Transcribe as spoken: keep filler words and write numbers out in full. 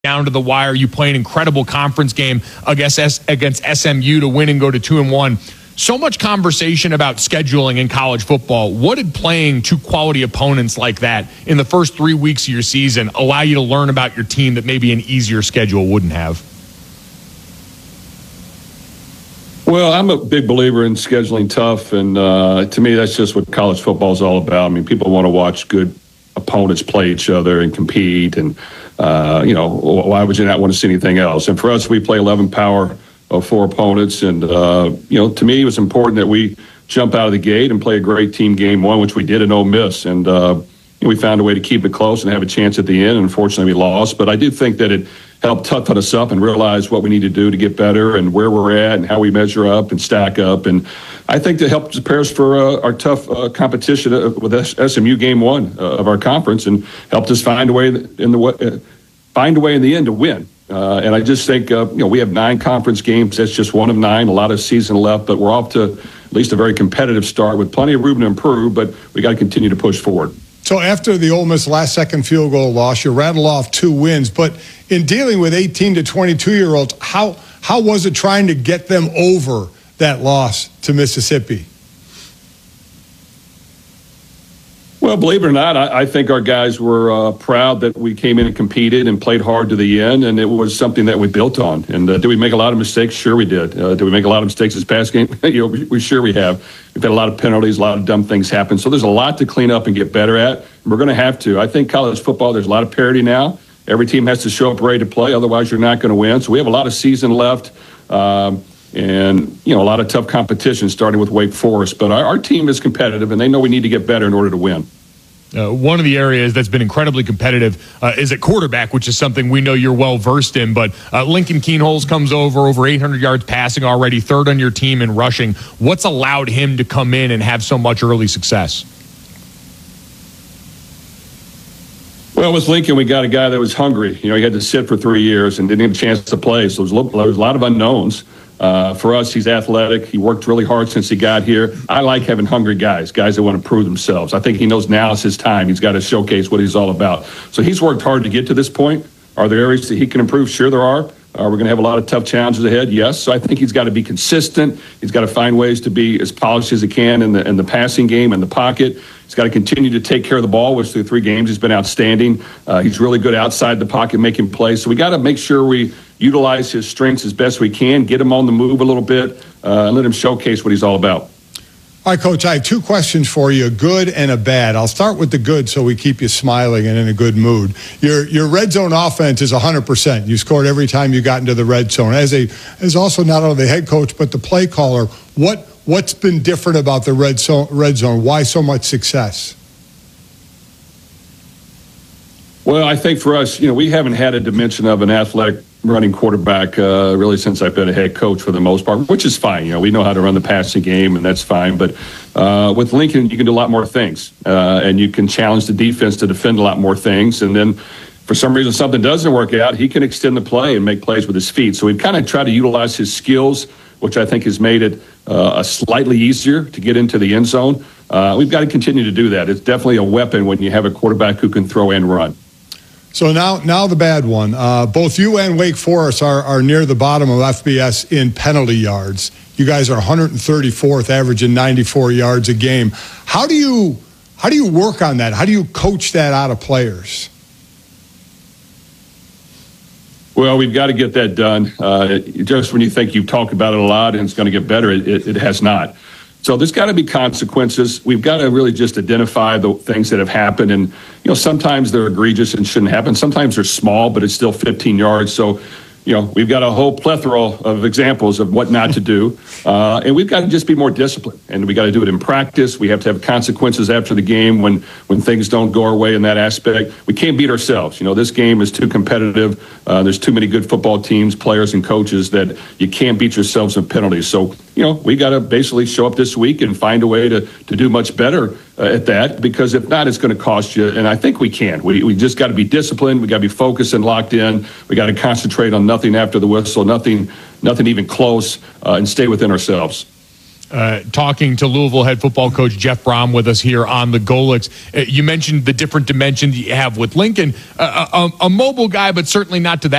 down to the wire. You play an incredible conference game against S- against S M U to win and go to two and one. So much conversation about scheduling in college football. What did playing two quality opponents like that in the first three weeks of your season allow you to learn about your team that maybe an easier schedule wouldn't have? Well, I'm a big believer in scheduling tough, and uh, to me, that's just what college football is all about. I mean, people want to watch good opponents play each other and compete, and uh, you know, why would you not want to see anything else? And for us, we play eleven power of four opponents, and uh, you know, to me, it was important that we jump out of the gate and play a great team game one, which we did in Ole Miss, and uh, we found a way to keep it close and have a chance at the end. And unfortunately, we lost, but I do think that it helped toughen us up and realize what we need to do to get better and where we're at and how we measure up and stack up. And I think that helped prepare us for uh, our tough uh, competition with S M U game one uh, of our conference, and helped us find a way in the uh, find a way in the end to win. Uh, and I just think uh, you know we have nine conference games. That's just one of nine. A lot of season left, but we're off to at least a very competitive start with plenty of room to improve. But we got to continue to push forward. So after the Ole Miss last-second field goal loss, you rattle off two wins. But in dealing with eighteen to twenty-two-year-olds, how how was it trying to get them over that loss to Mississippi? Well, believe it or not, I, I think our guys were uh, proud that we came in and competed and played hard to the end, and it was something that we built on. And uh, did we make a lot of mistakes? Sure we did. Uh, did we make a lot of mistakes this past game? you know, we, we sure we have. We've had a lot of penalties, a lot of dumb things happen. So there's a lot to clean up and get better at. And we're going to have to. I think college football, there's a lot of parity now. Every team has to show up ready to play, otherwise you're not going to win. So we have a lot of season left. Um, And, you know, a lot of tough competition starting with Wake Forest. But our, our team is competitive, and they know we need to get better in order to win. Uh, one of the areas that's been incredibly competitive uh, is at quarterback, which is something we know you're well versed in. But uh, Lincoln Kienholz comes over, over eight hundred yards passing already, third on your team in rushing. What's allowed him to come in and have so much early success? Well, with Lincoln, we got a guy that was hungry. You know, he had to sit for three years and didn't have a chance to play. So there was a, there was a lot of unknowns. Uh, for us, he's athletic. He worked really hard since he got here. I like having hungry guys, guys that want to prove themselves. I think he knows now is his time. He's got to showcase what he's all about. So he's worked hard to get to this point. Are there areas that he can improve? Sure there are. Uh, we're going to have a lot of tough challenges ahead, yes. So I think he's got to be consistent. He's got to find ways to be as polished as he can in the in the passing game and the pocket. He's got to continue to take care of the ball, which through three games he's been outstanding. Uh, he's really good outside the pocket, making plays. So we got to make sure we utilize his strengths as best we can, get him on the move a little bit, uh, and let him showcase what he's all about. All right, Coach, I have two questions for you, a good and a bad. I'll start with the good so we keep you smiling and in a good mood. Your your red zone offense is one hundred percent. You scored every time you got into the red zone. As a as also not only the head coach but the play caller, what what's been different about the red zone? Red zone? Why so much success? Well, I think for us, you know, we haven't had a dimension of an athletic running quarterback uh, really since I've been a head coach for the most part, which is fine. You know, we know how to run the passing game, and that's fine. But uh, with Lincoln, you can do a lot more things, uh, and you can challenge the defense to defend a lot more things. And then for some reason something doesn't work out, he can extend the play and make plays with his feet. So we've kind of tried to utilize his skills, which I think has made it uh, a slightly easier to get into the end zone. Uh, we've got to continue to do that. It's definitely a weapon when you have a quarterback who can throw and run. So now, now the bad one. Uh, both you and Wake Forest are, are near the bottom of F B S in penalty yards. You guys are one hundred thirty-fourth, averaging ninety-four yards a game. How do you how do you work on that? How do you coach that out of players? Well, we've got to get that done. Uh, just when you think you've talked about it a lot and it's going to get better, it, it, it has not. So there's got to be consequences. We've got to really just identify the things that have happened. And, you know, sometimes they're egregious and shouldn't happen. Sometimes they're small, but it's still fifteen yards. So, you know, we've got a whole plethora of examples of what not to do. Uh, and we've got to just be more disciplined. And we got to do it in practice. We have to have consequences after the game when, when things don't go our way in that aspect. We can't beat ourselves. You know, this game is too competitive. Uh, there's too many good football teams, players, and coaches that you can't beat yourselves in penalties. So, you know, we got to basically show up this week and find a way to, to do much better uh, at that, because if not, it's going to cost you. And I think we can. We, we just got to be disciplined. We got to be focused and locked in. We got to concentrate on nothing after the whistle, nothing, nothing even close, uh, and stay within ourselves. Uh, talking to Louisville head football coach Jeff Brom with us here on the Golix. Uh, you mentioned the different dimensions you have with Lincoln, uh, a, a mobile guy, but certainly not to that